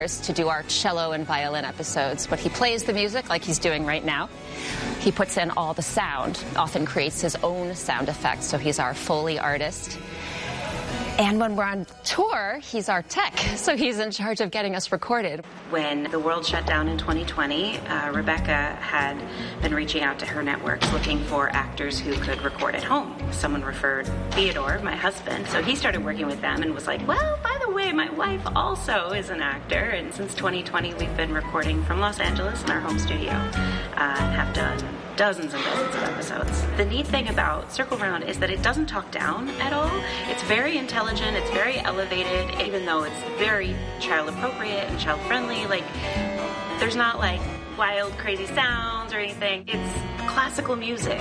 to do our cello and violin episodes, but he plays the music like he's doing right now. He puts in all the sound, often creates his own sound effects, so he's our Foley artist. And when we're on tour, he's our tech, so he's in charge of getting us recorded. When the world shut down in 2020, Rebecca had been reaching out to her networks looking for actors who could record at home. Someone referred Theodore, my husband, so he started working with them and was like, well, by the way, my wife also is an actor, and since 2020 we've been recording from Los Angeles in our home studio and have done dozens and dozens of episodes. The neat thing about Circle Round is that it doesn't talk down at all. It's very intelligent, it's very elevated, even though it's very child appropriate and child friendly. Like, there's not like wild, crazy sounds or anything. It's classical music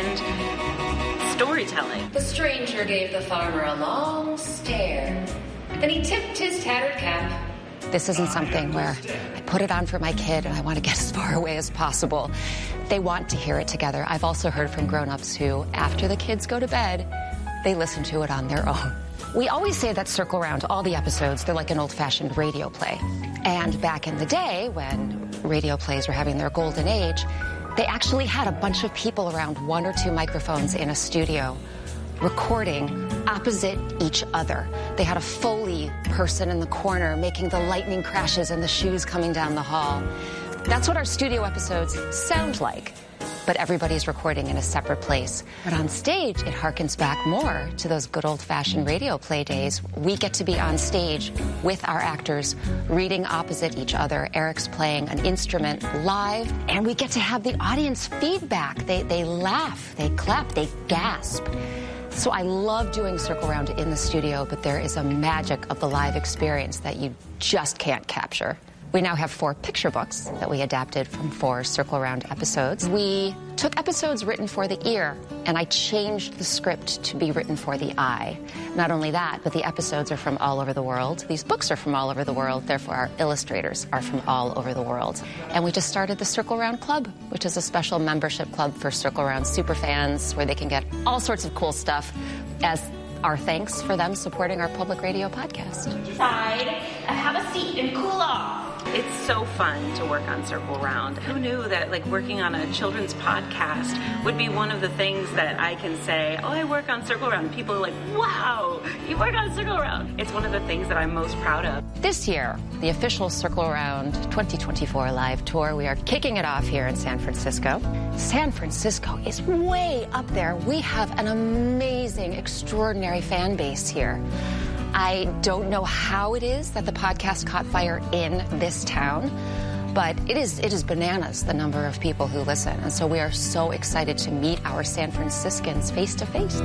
and storytelling. The stranger gave the farmer a long stare. Then he tipped his tattered cap. This isn't something where I put it on for my kid and I want to get as far away as possible. They want to hear it together. I've also heard from grown-ups who, after the kids go to bed, they listen to it on their own. We always say that Circle Round, all the episodes, they're like an old-fashioned radio play. And back in the day, when radio plays were having their golden age, they actually had a bunch of people around 1 or 2 microphones in a studio recording opposite each other. They had a Foley person in the corner making the lightning crashes and the shoes coming down the hall. That's what our studio episodes sound like, but everybody's recording in a separate place. But on stage, it harkens back more to those good old-fashioned radio play days. We get to be on stage with our actors, reading opposite each other. Eric's playing an instrument live, and we get to have the audience feedback. They laugh, they clap, they gasp. So I love doing Circle Round in the studio, but there is a magic of the live experience that you just can't capture. We now have 4 picture books that we adapted from 4 Circle Round episodes. We took episodes written for the ear, and I changed the script to be written for the eye. Not only that, but the episodes are from all over the world. These books are from all over the world, therefore our illustrators are from all over the world. And we just started the Circle Round Club, which is a special membership club for Circle Round superfans, where they can get all sorts of cool stuff as our thanks for them supporting our public radio podcast. Side and have a seat and cool off. It's so fun to work on Circle Round. Who knew that like working on a children's podcast would be one of the things that I can say, oh, I work on Circle Round. People are like, wow, you work on Circle Round. It's one of the things that I'm most proud of. This year, the official Circle Round 2024 live tour, we are kicking it off here in San Francisco. San Francisco is way up there. We have an amazing, extraordinary fan base here. I don't know how it is that the podcast caught fire in this town, but it is bananas, the number of people who listen. And so we are so excited to meet our San Franciscans face to face.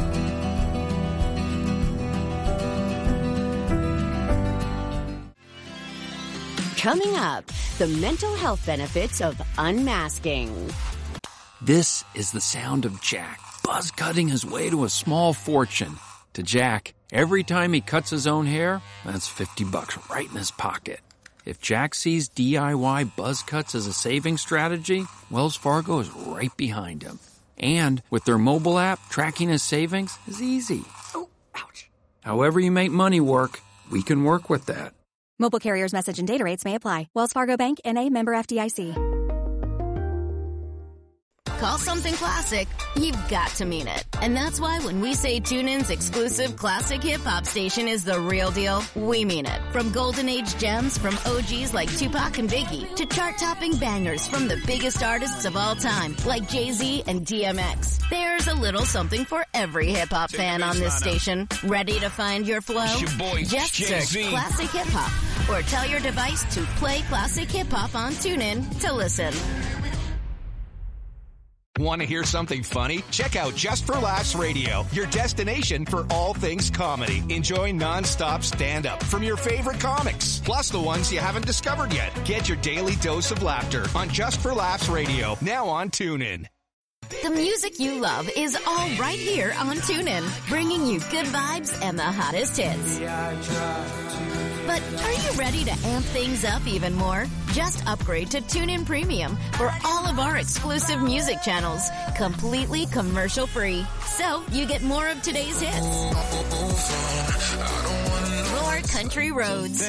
Coming up, the mental health benefits of unmasking. This is the sound of Jack, buzz cutting his way to a small fortune. To Jack, every time he cuts his own hair, that's $50 right in his pocket. If Jack sees DIY buzz cuts as a saving strategy, Wells Fargo is right behind him. And with their mobile app, tracking his savings is easy. Oh, ouch. However you make money work, we can work with that. Mobile carriers' message and data rates may apply. Wells Fargo Bank, N.A., member FDIC. Call something classic, you've got to mean it. And that's why when we say TuneIn's exclusive classic hip-hop station is the real deal, we mean it. From golden age gems from OGs like Tupac and Biggie to chart-topping bangers from the biggest artists of all time like Jay-Z and DMX. There's a little something for every hip-hop fan on this station. Ready to find your flow? Just search Classic Hip-Hop or tell your device to play Classic Hip-Hop on TuneIn to listen. Want to hear something funny? Check out Just for Laughs Radio, your destination for all things comedy. Enjoy non-stop stand-up from your favorite comics, plus the ones you haven't discovered yet. Get your daily dose of laughter on Just for Laughs Radio, now on TuneIn. The music you love is all right here on TuneIn, bringing you good vibes and the hottest hits. But are you ready to amp things up even more? Just upgrade to TuneIn Premium for all of our exclusive music channels, completely commercial-free. So you get more of today's hits, more country roads,